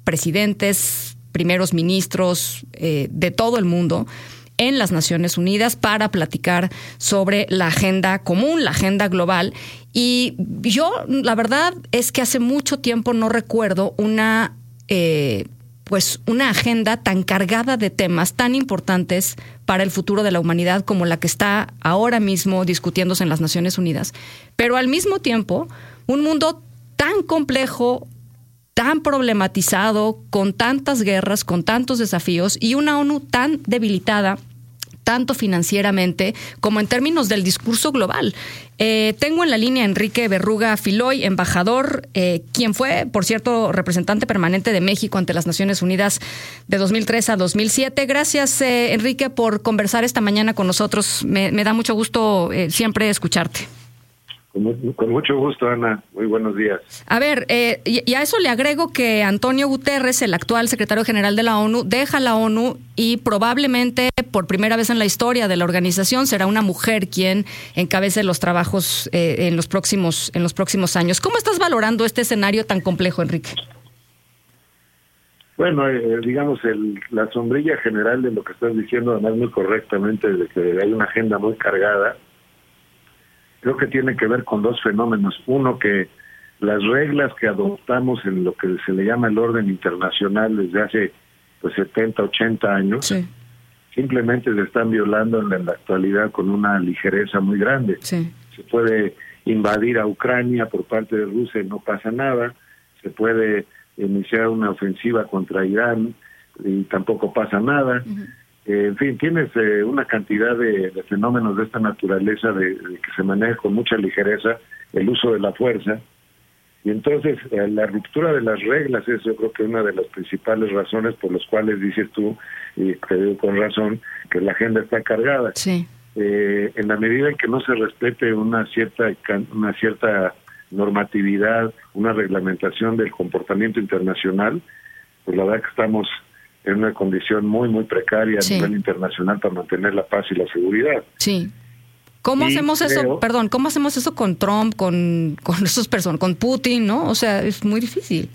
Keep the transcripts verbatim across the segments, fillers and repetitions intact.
presidentes, primeros ministros eh, de todo el mundo en las Naciones Unidas para platicar sobre la agenda común, la agenda global. Y yo, la verdad es que hace mucho tiempo no recuerdo una, eh, pues una agenda tan cargada de temas tan importantes para el futuro de la humanidad como la que está ahora mismo discutiéndose en las Naciones Unidas. Pero al mismo tiempo, un mundo tan complejo, tan problematizado, con tantas guerras, con tantos desafíos, y una ONU tan debilitada, tanto financieramente como en términos del discurso global. Eh, tengo en la línea a Enrique Berruga Filoy, embajador, eh, quien fue, por cierto, representante permanente de México ante las Naciones Unidas de dos mil tres a dos mil siete. Gracias, eh, Enrique, por conversar esta mañana con nosotros. Me, me da mucho gusto eh, siempre escucharte. Con mucho gusto, Ana. Muy buenos días. A ver, eh, y, y a eso le agrego que Antonio Guterres, el actual secretario general de la ONU, deja la ONU y probablemente por primera vez en la historia de la organización será una mujer quien encabece los trabajos eh, en los próximos en los próximos años. ¿Cómo estás valorando este escenario tan complejo, Enrique? Bueno, eh, digamos, el, la sombrilla general de lo que estás diciendo, además muy correctamente, de que hay una agenda muy cargada, creo que tiene que ver con dos fenómenos. Uno, que las reglas que adoptamos en lo que se le llama el orden internacional desde hace pues setenta, ochenta años, sí, simplemente se están violando en la, en la actualidad con una ligereza muy grande. Sí. Se puede invadir a Ucrania por parte de Rusia y no pasa nada. Se puede iniciar una ofensiva contra Irán y tampoco pasa nada. Uh-huh. En fin, tienes eh, una cantidad de, de fenómenos de esta naturaleza de, de que se maneja con mucha ligereza el uso de la fuerza, y entonces eh, la ruptura de las reglas es, yo creo que una de las principales razones por las cuales dices tú, y creo con razón, que la agenda está cargada. Sí. Eh, en la medida en que no se respete una cierta una cierta normatividad, una reglamentación del comportamiento internacional, pues la verdad que estamos en una condición muy, muy precaria, sí, a nivel internacional para mantener la paz y la seguridad. Sí. ¿Cómo y hacemos creo, eso? Perdón, ¿cómo hacemos eso con Trump, con con esos personas, con Putin, no? O sea, es muy difícil.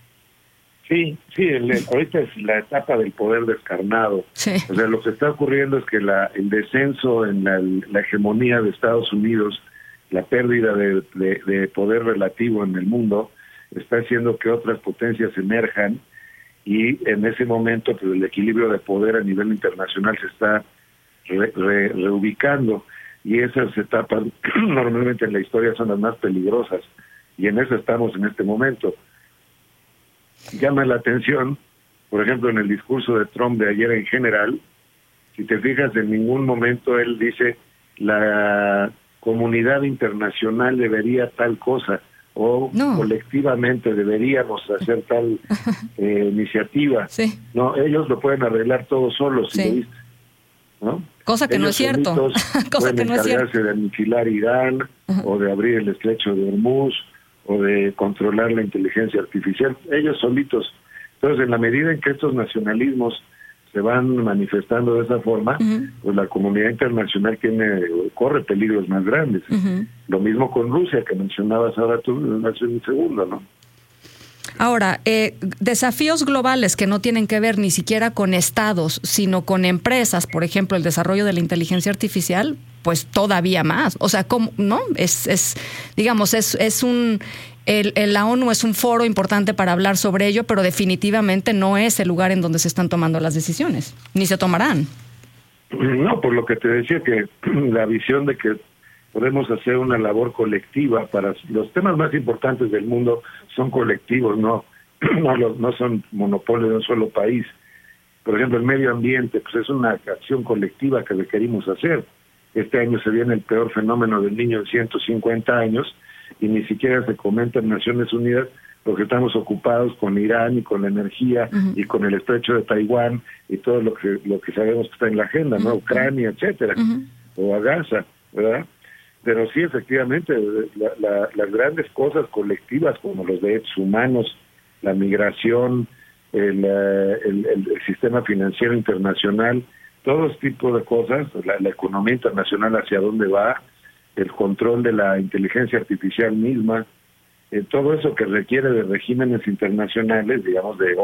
Sí, sí, el, el, ahorita es la etapa del poder descarnado. Sí. O sea, lo que está ocurriendo es que la, el descenso en la, la hegemonía de Estados Unidos, la pérdida de, de, de poder relativo en el mundo, está haciendo que otras potencias emerjan, y en ese momento pues el equilibrio de poder a nivel internacional se está re, re, reubicando, y esas etapas normalmente en la historia son las más peligrosas, y en eso estamos en este momento. Llama la atención, por ejemplo, en el discurso de Trump de ayer en general, si te fijas, en ningún momento él dice la comunidad internacional debería tal cosa, o no, colectivamente deberíamos hacer tal eh, iniciativa. Sí. No, ellos lo pueden arreglar todos solos, sí, si lo viste, ¿no? Cosa que ellos no es cierto. Cosa que no es cierto. De aniquilar Irán, uh-huh, o de abrir el estrecho de Hormuz, o de controlar la inteligencia artificial. Ellos solitos. Entonces, en la medida en que estos nacionalismos se van manifestando de esa forma, uh-huh, pues la comunidad internacional tiene corre peligros más grandes. Uh-huh. Lo mismo con Rusia, que mencionabas ahora tú hace un segundo, ¿no? Ahora, eh, desafíos globales que no tienen que ver ni siquiera con estados, sino con empresas, por ejemplo, el desarrollo de la inteligencia artificial, pues todavía más. O sea, ¿cómo? ¿No? Es, es digamos, es, es un... El, el, la ONU es un foro importante para hablar sobre ello, pero definitivamente no es el lugar en donde se están tomando las decisiones, ni se tomarán. No, por lo que te decía, que la visión de que podemos hacer una labor colectiva para los temas más importantes del mundo son colectivos, no no, los, no son monopolios de un solo país. Por ejemplo, el medio ambiente, pues es una acción colectiva que requerimos hacer. Este año se viene el peor fenómeno del niño en ciento cincuenta años, y ni siquiera se comenta en Naciones Unidas porque estamos ocupados con Irán y con la energía, uh-huh, y con el estrecho de Taiwán y todo lo que lo que sabemos que está en la agenda, ¿no? Uh-huh. Ucrania, etcétera, uh-huh, o a Gaza, ¿verdad? Pero sí, efectivamente, la, la, las grandes cosas colectivas como los derechos humanos, la migración, el, el, el, el sistema financiero internacional, todo ese tipo de cosas, la, la economía internacional hacia dónde va, el control de la inteligencia artificial misma, eh, todo eso que requiere de regímenes internacionales, digamos, de